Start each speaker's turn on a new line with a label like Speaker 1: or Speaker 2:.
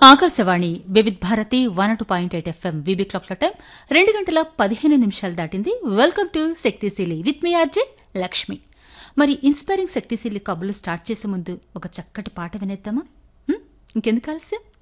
Speaker 1: Akashvani Vividh Bharati 102.8 FM VB clock time 2:15 దాటింది. Welcome to శక్తిశీలి with me RJ Lakshmi. మరి ఇన్స్పైరింగ్ శక్తిశీలి కబుర్లు స్టార్ట్ చేసే ముందు ఒక చక్కటి పాట వినేద్దామా? ఇంకెందుకు ఆలస్యం,